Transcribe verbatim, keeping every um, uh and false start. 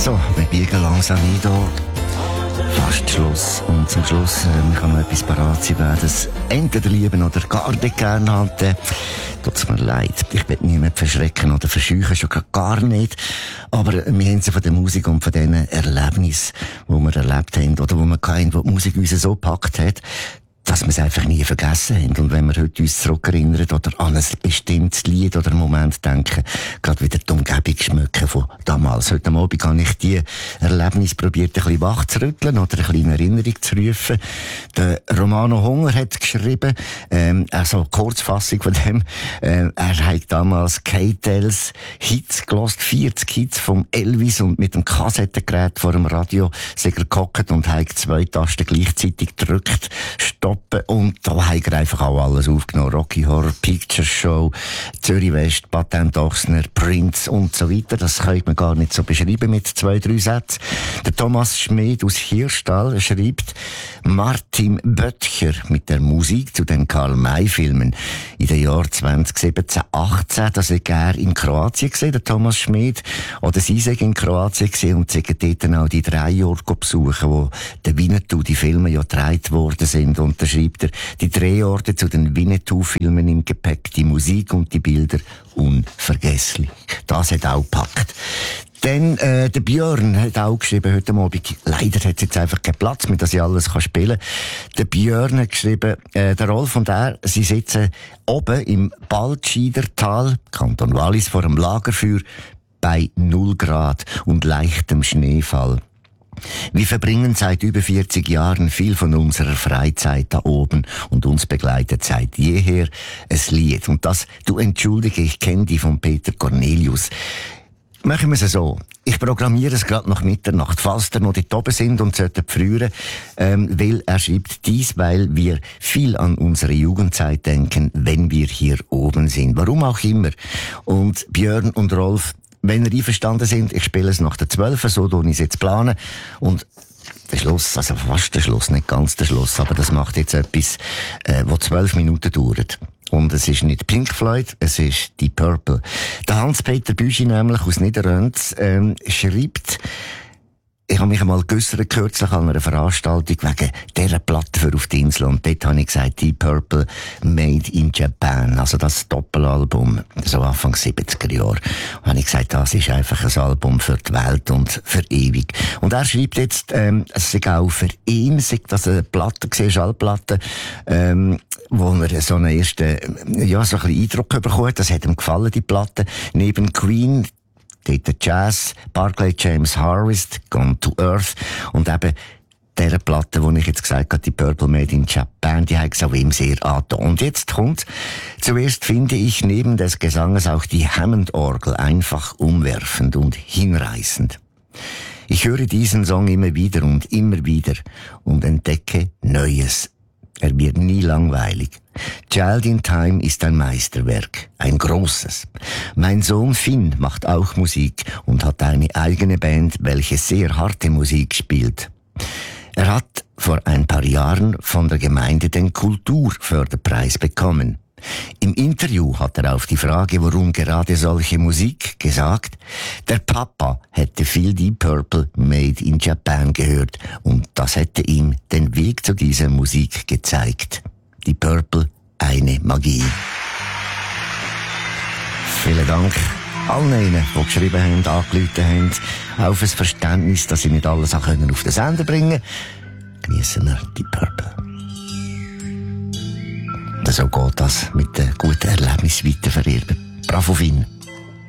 So, wir biegen langsam ein hier. Fast Schluss. Und zum Schluss äh, kann noch etwas parat sein, wer das entweder lieben oder gar nicht gerne hat. Äh, tut's mir leid. Ich will niemanden verschrecken oder verscheuchen, schon gar nicht. Aber wir haben sie von der Musik und von diesen Erlebnissen, die wir erlebt haben, oder wo wir hatten, wo die Musik uns so gepackt hat, dass wir es einfach nie vergessen haben. Und wenn wir heute uns zurückerinnern oder an ein bestimmtes Lied oder einen Moment denken, gerade wieder die Umgebung schmücken von damals. Heute Abend habe ich die Erlebnis probiert, ein bisschen wach zu rütteln oder eine kleine Erinnerung zu rufen. Der Romano Hunger hat geschrieben, ähm, also Kurzfassung von dem, äh, er hat damals K-Tels Hits gelost, vierzig Hits vom Elvis und mit dem Kassettengerät vor dem Radio sich gehockt und hat zwei Tasten gleichzeitig gedrückt, Stopp. Und da hat er einfach auch alles aufgenommen. Rocky Horror Picture Show, Zürich West, Patent Ochsner, Prince und so weiter. Das kann man gar nicht so beschreiben mit zwei, drei Sätzen. Der Thomas Schmid aus Hirschtal schreibt, Martin Böttcher mit der Musik zu den Karl-May-Filmen in den Jahren zwanzig siebzehn, achtzehn, da sei er in Kroatien gesehen, der Thomas Schmid, oder sie sei in Kroatien gesehen und sei dort auch die drei Orte besuchen, wo der Winnetou, die Filme ja gedreht worden sind. Und da schreibt er, die Drehorte zu den Winnetou-Filmen im Gepäck, die Musik und die Bilder unvergesslich. Das hat auch gepackt. Dann, äh, der Björn hat auch geschrieben heute Abend, leider hat es jetzt einfach keinen Platz mehr, dass ich alles kann spielen kann. Der Björn hat geschrieben, äh, der Rolf und er, sie sitzen oben im Baltschiedertal, Kanton Wallis, vor einem Lagerfeuer bei null Grad und leichtem Schneefall. Wir verbringen seit über vierzig Jahren viel von unserer Freizeit da oben und uns begleitet seit jeher ein Lied. Und das, du entschuldige, ich kenne die von Peter Cornelius. Machen wir es so. Ich programmiere es gerade nach Mitternacht, falls ihr noch dort oben sind und sollten früher, ähm, weil er schreibt dies, weil wir viel an unsere Jugendzeit denken, wenn wir hier oben sind. Warum auch immer. Und Björn und Rolf, wenn ihr einverstanden sind, ich spiele es nach der zwölf, so tue ich es jetzt planen. Und der Schluss, also fast der Schluss, nicht ganz der Schluss, aber das macht jetzt etwas, äh, wo zwölf Minuten dauert. Und es ist nicht Pink Floyd, es ist die Purple. Der Hans-Peter Büschi nämlich aus Niederrönz ähm, schreibt, ich habe mich einmal geäussert kürzlich an einer Veranstaltung wegen dieser Platte für auf die Insel. Und dort habe ich gesagt, Deep Purple Made in Japan. Also das Doppelalbum, so Anfang siebziger Jahre. Und habe ich gesagt, das ist einfach ein Album für die Welt und für ewig. Und er schreibt jetzt, ähm, es sei auch für ihn, sei das eine Platte gesehen, Schallplatte, ähm, wo er so einen ersten, ja, so ein bisschen Eindruck bekommen hat. Das hat ihm gefallen, die Platte. Neben Queen, dort der Jazz, Barclay James Harvest, Gone to Earth, und eben dieser Platte, die ich jetzt gesagt habe, die Purple Made in Japan, die hat es auch ihm sehr angetan. Und jetzt kommt, zuerst finde ich neben des Gesanges auch die Hammond-Orgel einfach umwerfend und hinreißend. Ich höre diesen Song immer wieder und immer wieder und entdecke Neues. Er wird nie langweilig. Child in Time ist ein Meisterwerk, ein großes. Mein Sohn Finn macht auch Musik und hat eine eigene Band, welche sehr harte Musik spielt. Er hat vor ein paar Jahren von der Gemeinde den Kulturförderpreis bekommen. Im Interview hat er auf die Frage, warum gerade solche Musik, gesagt, der Papa hätte viel Deep Purple Made in Japan gehört und das hätte ihm den Weg zu dieser Musik gezeigt. Deep Purple, eine Magie. Vielen Dank allen ihnen, die geschrieben haben, angerufen haben, auf ein Verständnis, dass sie nicht alles auch auf den Sender bringen können. Geniessen wir Deep Purple. So geht das mit den guten Erlebnissen weiter vererben. Bravo Finn.